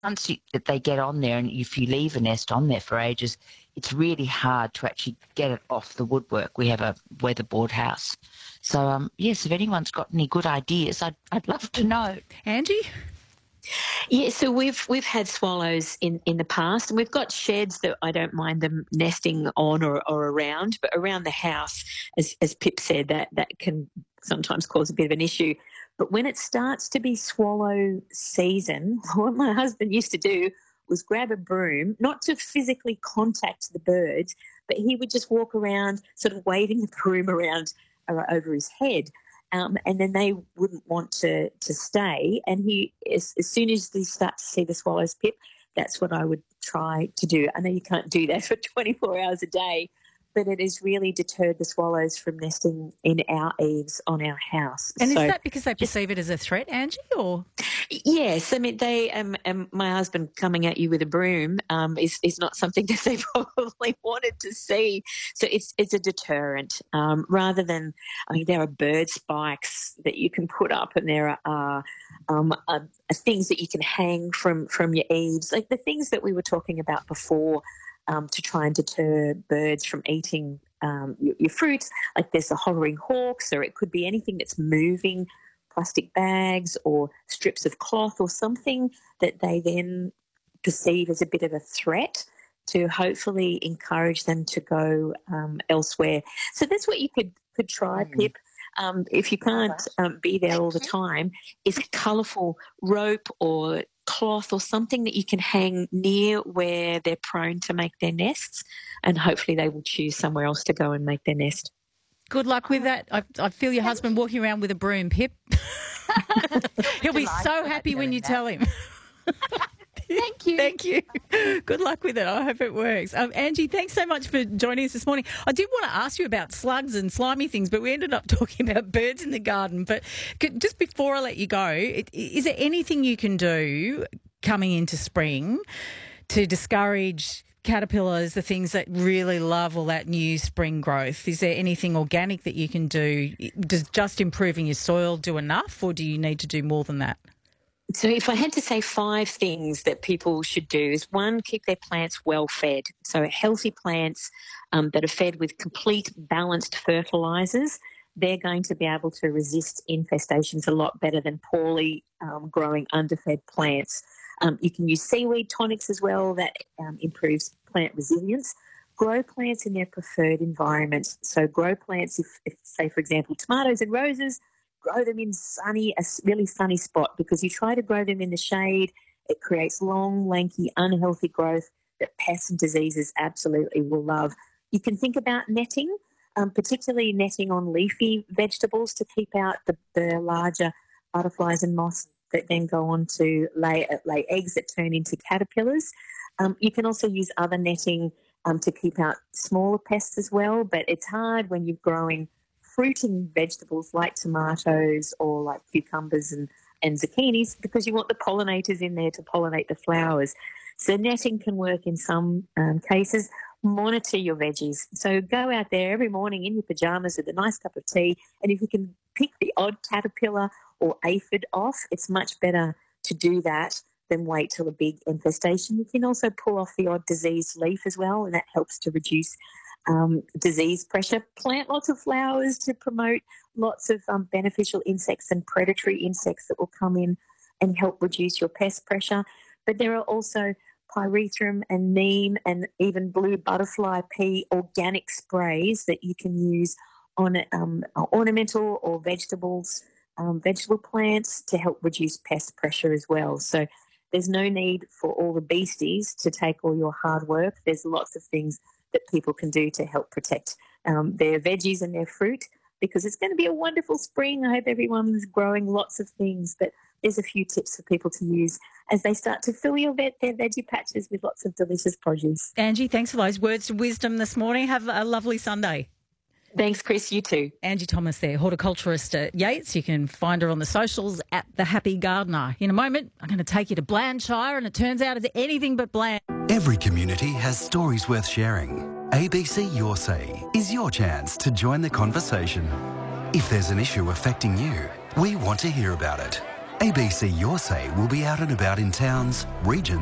that they get on there, and if you leave a nest on there for ages, it's really hard to actually get it off the woodwork. We have a weatherboard house. So, yes, if anyone's got any good ideas, I'd love to know. Angie? Yeah, so we've had swallows in the past, and we've got sheds that I don't mind them nesting on or around, but around the house, as Pip said, that can sometimes cause a bit of an issue. But when it starts to be swallow season, what my husband used to do was grab a broom, not to physically contact the birds, but he would just walk around sort of waving the broom around over his head. And then they wouldn't want to stay. And he, as soon as they start to see the swallows, Pip, that's what I would try to do. I know you can't do that for 24 hours a day, but it has really deterred the swallows from nesting in our eaves on our house. And is that because they perceive it as a threat, Angie, or? Yes, I mean, they my husband coming at you with a broom is not something that they probably wanted to see. So it's a deterrent rather than, I mean, there are bird spikes that you can put up, and there are things that you can hang from your eaves, like the things that we were talking about before, to try and deter birds from eating your fruits. Like there's the hovering hawks, or it could be anything that's moving, plastic bags or strips of cloth or something that they then perceive as a bit of a threat, to hopefully encourage them to go elsewhere. So that's what you could try, Pip. If you can't be there all the time, is colourful rope or cloth or something that you can hang near where they're prone to make their nests, and hopefully they will choose somewhere else to go and make their nest. Good luck with that. I feel your husband walking around with a broom, Pip. He'll be so happy when you tell him. Thank you. Thank you. Good luck with it. I hope it works. Angie, thanks so much for joining us this morning. I did want to ask you about slugs and slimy things, but we ended up talking about birds in the garden. But just before I let you go, is there anything you can do coming into spring to discourage caterpillars, the things that really love all that new spring growth? Is there anything organic that you can do? Does just improving your soil do enough, or do you need to do more than that? So if I had to say 5 things that people should do, is 1, keep their plants well fed. So healthy plants that are fed with complete balanced fertilisers, they're going to be able to resist infestations a lot better than poorly growing underfed plants. You can use seaweed tonics as well. That improves plant resilience. Grow plants in their preferred environments. So grow plants, if say, for example, tomatoes and roses, grow them in a really sunny spot, because you try to grow them in the shade, it creates long, lanky, unhealthy growth that pests and diseases absolutely will love. You can think about netting, particularly netting on leafy vegetables to keep out the larger butterflies and moths that then go on to lay eggs that turn into caterpillars. You can also use other netting to keep out smaller pests as well, but it's hard when you're growing fruiting vegetables like tomatoes or like cucumbers and zucchinis, because you want the pollinators in there to pollinate the flowers. So netting can work in some cases. Monitor your veggies. So go out there every morning in your pajamas with a nice cup of tea, and if you can pick the odd caterpillar or aphid off, it's much better to do that than wait till a big infestation. You can also pull off the odd diseased leaf as well, and that helps to reduce disease pressure. Plant lots of flowers to promote lots of beneficial insects and predatory insects that will come in and help reduce your pest pressure. But there are also pyrethrum and neem and even blue butterfly pea organic sprays that you can use on ornamental or vegetable plants to help reduce pest pressure as well. So there's no need for all the beasties to take all your hard work. There's lots of things that people can do to help protect their veggies and their fruit, because it's going to be a wonderful spring. I hope everyone's growing lots of things, but there's a few tips for people to use as they start to fill their veggie patches with lots of delicious produce. Angie, thanks for those words of wisdom this morning. Have a lovely Sunday. Thanks, Chris. You too. Angie Thomas there, horticulturist at Yates. You can find her on the socials at The Happy Gardener. In a moment, I'm going to take you to Blandshire, and it turns out it's anything but bland. Every community has stories worth sharing. ABC Your Say is your chance to join the conversation. If there's an issue affecting you, we want to hear about it. ABC Your Say will be out and about in towns, regions,